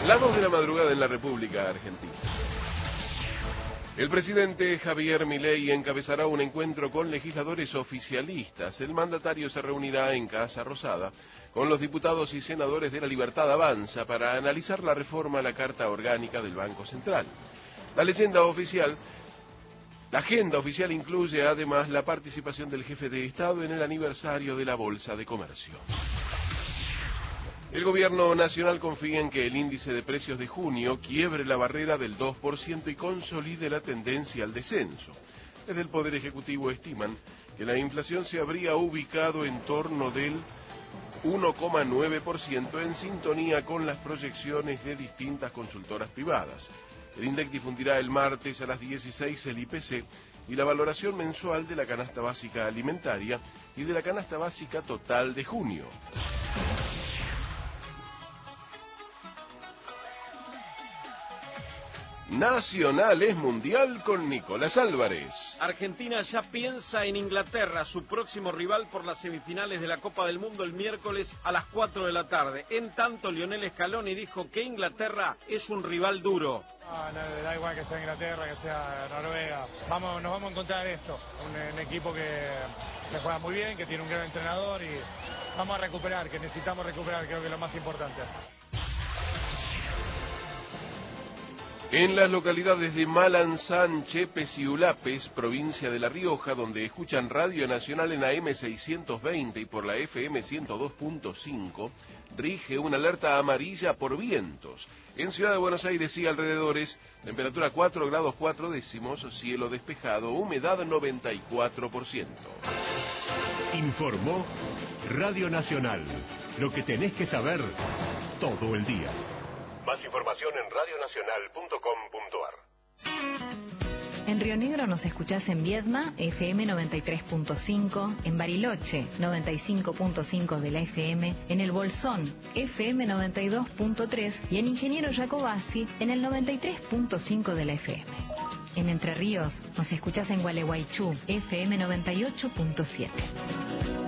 Las 2 de la madrugada en la República Argentina. El presidente Javier Milei encabezará un encuentro con legisladores oficialistas. El mandatario se reunirá en Casa Rosada con los diputados y senadores de La Libertad Avanza para analizar la reforma a la Carta Orgánica del Banco Central. La agenda oficial incluye además la participación del jefe de Estado en el aniversario de la Bolsa de Comercio. El gobierno nacional confía en que el índice de precios de junio quiebre la barrera del 2% y consolide la tendencia al descenso. Desde el Poder Ejecutivo estiman que la inflación se habría ubicado en torno del 1,9% en sintonía con las proyecciones de distintas consultoras privadas. El INDEC difundirá el martes a las 16 el IPC y la valoración mensual de la canasta básica alimentaria y de la canasta básica total de junio. Nacional es mundial con Nicolás Álvarez. Argentina ya piensa en Inglaterra, su próximo rival por las semifinales de la Copa del Mundo el miércoles a las 4 de la tarde. En tanto, Lionel Scaloni dijo que Inglaterra es un rival duro. No, da igual que sea Inglaterra, que sea Noruega. Nos vamos a encontrar esto. Un equipo que juega muy bien, que tiene un gran entrenador y vamos a recuperar, que necesitamos recuperar, creo que es lo más importante. En las localidades de Malanzán, Chepes y Ulapes, provincia de La Rioja, donde escuchan Radio Nacional en AM 620 y por la FM 102.5, rige una alerta amarilla por vientos. En Ciudad de Buenos Aires y alrededores, temperatura 4 grados 4 décimos, cielo despejado, humedad 94%. Informó Radio Nacional. Lo que tenés que saber todo el día. Más información en radionacional.com.ar. En Río Negro nos escuchás en Viedma, FM 93.5, en Bariloche, 95.5 de la FM, en El Bolsón, FM 92.3 y en Ingeniero Jacobasi, en el 93.5 de la FM. En Entre Ríos nos escuchás en Gualeguaychú, FM 98.7.